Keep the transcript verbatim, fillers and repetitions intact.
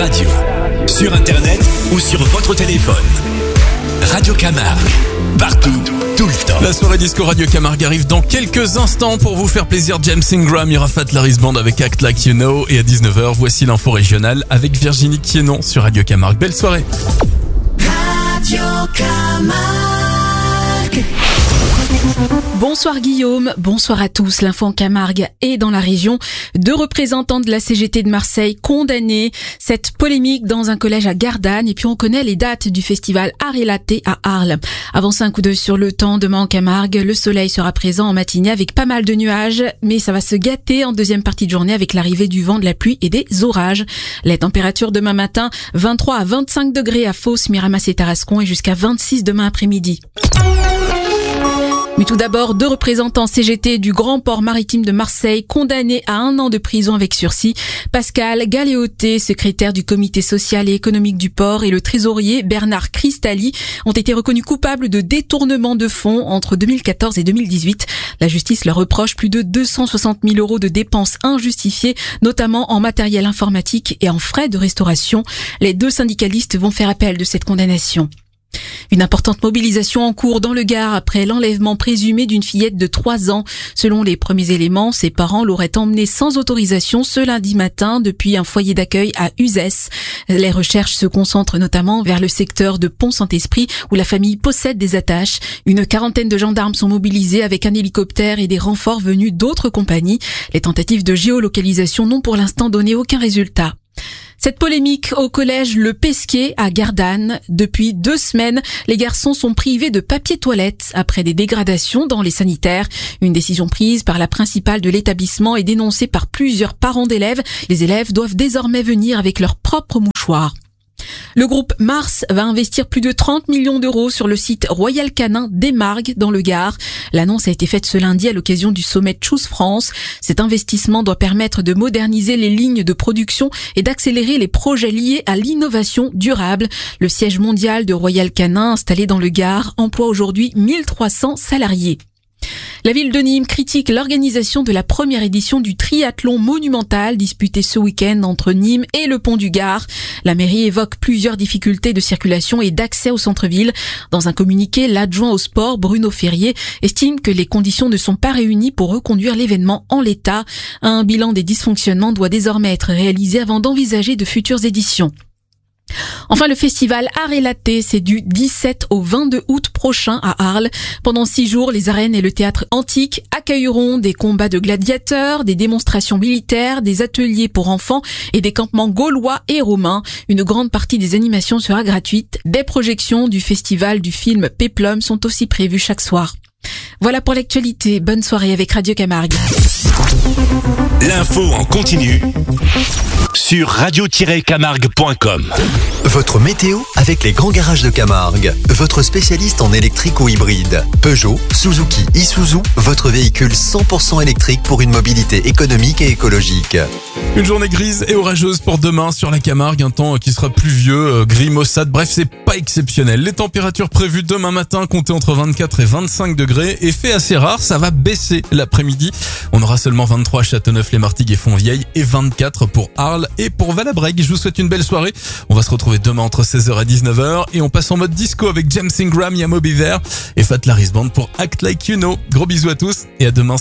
radio, sur internet ou sur votre téléphone. Radio Camargue, partout, tout le temps. La soirée disco Radio Camargue arrive dans quelques instants pour vous faire plaisir. James Ingram, il y aura Fat Larry's Band avec Act Like You Know. Et à dix-neuf heures, voici l'info régionale avec Virginie Quienon sur Radio Camargue. Belle soirée. Radio Camargue. Bonsoir Guillaume, bonsoir à tous. L'info en Camargue et dans la région. Deux représentants de la C G T de Marseille condamnés. Cette polémique dans un collège à Gardanne. Et puis on connaît les dates du festival Art et Laté à Arles. Avancez un coup d'œil sur le temps. Demain en Camargue, le soleil sera présent en matinée avec pas mal de nuages. Mais ça va se gâter en deuxième partie de journée avec l'arrivée du vent, de la pluie et des orages. Les températures demain matin, vingt-trois à vingt-cinq degrés à Fos, Miramas et Tarascon et jusqu'à vingt-six demain après-midi. Mais tout d'abord, deux représentants C G T du Grand Port Maritime de Marseille condamnés à un an de prison avec sursis. Pascal Galéoté, secrétaire du comité social et économique du port, et le trésorier Bernard Cristalli ont été reconnus coupables de détournement de fonds entre deux mille quatorze et deux mille dix-huit. La justice leur reproche plus de deux cent soixante mille euros de dépenses injustifiées, notamment en matériel informatique et en frais de restauration. Les deux syndicalistes vont faire appel de cette condamnation. Une importante mobilisation en cours dans le Gard après l'enlèvement présumé d'une fillette de trois ans. Selon les premiers éléments, ses parents l'auraient emmenée sans autorisation ce lundi matin depuis un foyer d'accueil à Uzès. Les recherches se concentrent notamment vers le secteur de Pont-Saint-Esprit où la famille possède des attaches. Une quarantaine de gendarmes sont mobilisés avec un hélicoptère et des renforts venus d'autres compagnies. Les tentatives de géolocalisation n'ont pour l'instant donné aucun résultat. Cette polémique au collège Le Pesquier à Gardanne. Depuis deux semaines, les garçons sont privés de papier toilette après des dégradations dans les sanitaires. Une décision prise par la principale de l'établissement et dénoncée par plusieurs parents d'élèves. Les élèves doivent désormais venir avec leurs propres mouchoirs. Le groupe Mars va investir plus de trente millions d'euros sur le site Royal Canin d'Aimargues dans le Gard. L'annonce a été faite ce lundi à l'occasion du sommet Choose France. Cet investissement doit permettre de moderniser les lignes de production et d'accélérer les projets liés à l'innovation durable. Le siège mondial de Royal Canin installé dans le Gard emploie aujourd'hui mille trois cents salariés. La ville de Nîmes critique l'organisation de la première édition du triathlon monumental disputé ce week-end entre Nîmes et le pont du Gard. La mairie évoque plusieurs difficultés de circulation et d'accès au centre-ville. Dans un communiqué, l'adjoint au sport, Bruno Ferrier, estime que les conditions ne sont pas réunies pour reconduire l'événement en l'état. Un bilan des dysfonctionnements doit désormais être réalisé avant d'envisager de futures éditions. Enfin, le festival Art et Laté, c'est du dix-sept au vingt-deux août prochain à Arles. Pendant six jours, les arènes et le théâtre antique accueilleront des combats de gladiateurs, des démonstrations militaires, des ateliers pour enfants et des campements gaulois et romains. Une grande partie des animations sera gratuite. Des projections du festival du film Péplum sont aussi prévues chaque soir. Voilà pour l'actualité. Bonne soirée avec Radio Camargue. L'info en continu sur radio tiret camargue point com. Votre météo avec les grands garages de Camargue. Votre spécialiste en électrique ou hybride. Peugeot, Suzuki, Isuzu, votre véhicule cent pour cent électrique pour une mobilité économique et écologique. Une journée grise et orageuse pour demain sur la Camargue. Un temps qui sera pluvieux, gris, maussade. Bref, c'est pas exceptionnel. Les températures prévues demain matin comptez entre vingt-quatre et vingt-cinq degrés. Effet assez rare, ça va baisser l'après-midi. On aura seulement vingt-trois à Châteauneuf-les-Martigues et Fontvieille et vingt-quatre pour Arles et pour Valabrègue. Je vous souhaite une belle soirée. On va se retrouver demain entre seize heures et dix-neuf heures et on passe en mode disco avec James Ingram, Yamobi Vert et Fat Larry's Band pour Act Like You Know. Gros bisous à tous et à demain.